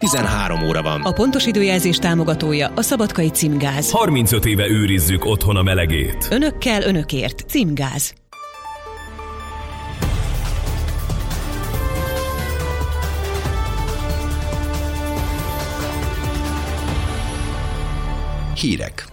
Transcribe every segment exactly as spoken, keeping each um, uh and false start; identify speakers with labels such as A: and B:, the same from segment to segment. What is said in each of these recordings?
A: tizenhárom óra van.
B: A pontos időjelzés támogatója a Szabadkai Címgáz.
C: harmincöt éve őrizzük otthon a melegét.
B: Önökkel, önökért. Címgáz.
A: Hírek.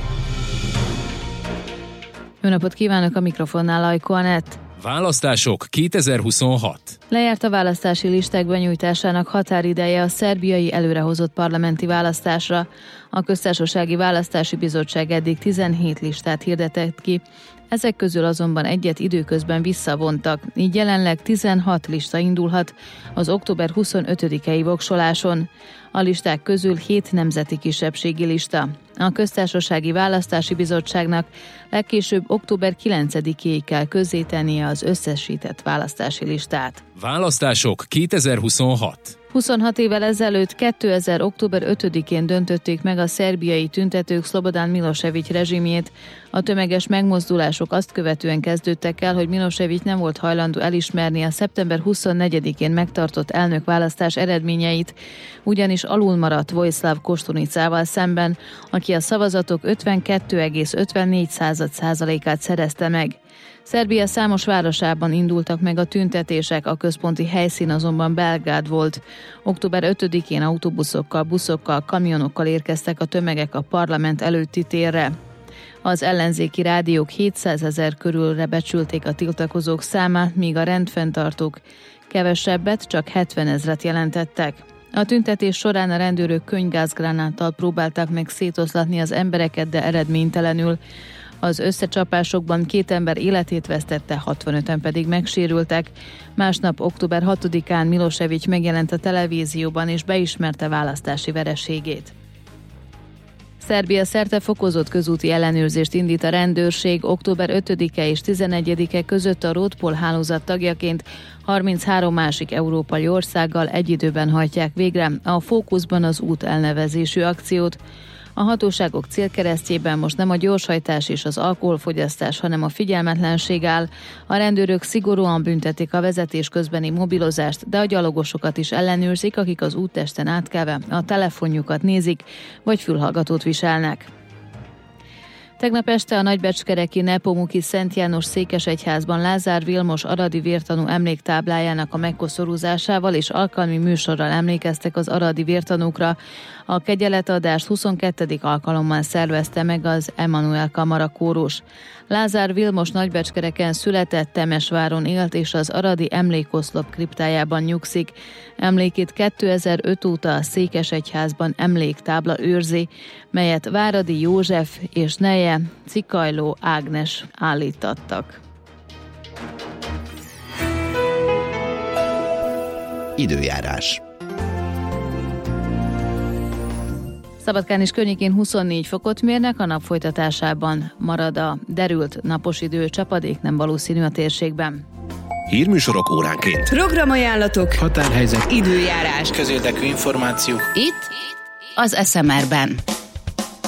D: Jó napot kívánok, a mikrofonnál Ajko Anett.
E: Választások kétezer-huszonhat.
D: Lejárt a választási listák benyújtásának határideje a szerbiai előrehozott parlamenti választásra. A Köztársasági Választási Bizottság eddig tizenhét listát hirdetett ki, ezek közül azonban egyet időközben visszavontak, így jelenleg tizenhat lista indulhat az október huszonötödikei voksoláson. A listák közül hét nemzeti kisebbségi lista. A Köztársasági Választási Bizottságnak legkésőbb október kilencedikéig kell közzétennie az összesített választási listát.
E: Választások kétezer-huszonhat.
D: huszonhat évvel ezelőtt kétezer. október ötödikén döntötték meg a szerbiai tüntetők Slobodan Milošević rezsimjét. A tömeges megmozdulások azt követően kezdődtek el, hogy Milošević nem volt hajlandó elismerni a szeptember huszonnegyedikén megtartott elnökválasztás eredményeit, ugyanis alulmaradt Vojislav Koštunicával szemben, aki a szavazatok ötvenkettő egész ötvennégy százalékát szerezte meg. Szerbia számos városában indultak meg a tüntetések, a központi helyszín azonban Belgrád volt. október ötödikén autóbuszokkal, buszokkal, kamionokkal érkeztek a tömegek a parlament előtti térre. Az ellenzéki rádiók hétszázezer körülre becsülték a tiltakozók számát, míg a rendfenntartók kevesebbet, csak hetvenezret jelentettek. A tüntetés során a rendőrök könygázgránáttal próbálták meg szétoszlatni az embereket, de eredménytelenül. Az összecsapásokban két ember életét vesztette, hatvanöten pedig megsérültek. Másnap, október hatodikán Milošević megjelent a televízióban és beismerte választási vereségét. Szerbia szerte fokozott közúti ellenőrzést indít a rendőrség. október ötödike és tizenegyedike között a Roadpol hálózat tagjaként harminchárom másik európai országgal egy időben hajtják végre a Fókuszban az út elnevezésű akciót. A hatóságok célkeresztjében most nem a gyorshajtás és az alkoholfogyasztás, hanem a figyelmetlenség áll. A rendőrök szigorúan büntetik a vezetés közbeni mobilozást, de a gyalogosokat is ellenőrzik, akik az úttesten átkelve a telefonjukat nézik, vagy fülhallgatót viselnek. Tegnap este a nagybecskereki Nepomuki Szent János székesegyházban Lázár Vilmos aradi vértanú emléktáblájának a megkoszorúzásával és alkalmi műsorral emlékeztek az aradi vértanúkra. A kegyeletadást huszonkettedik alkalommal szervezte meg az Emmanuel Kamara kórus. Lázár Vilmos Nagybecskereken született, Temesváron élt és az aradi emlékoszlop kriptájában nyugszik. Emlékét kétezer-öt óta a székesegyházban emléktábla őrzi, melyet Váradi József és neje Cikajló Ágnes állítattak.
A: Időjárás.
D: Szabadkán és környékén huszonnégy fokot mérnek, a nap folytatásában marad a derült napos idő, csapadék nem valószínű a térségben.
A: Hírműsorok óránként.
B: Programajánlatok,
A: Határhelyzet.
B: időjárás,
F: közérdekű információk.
G: Itt az es em er-ben.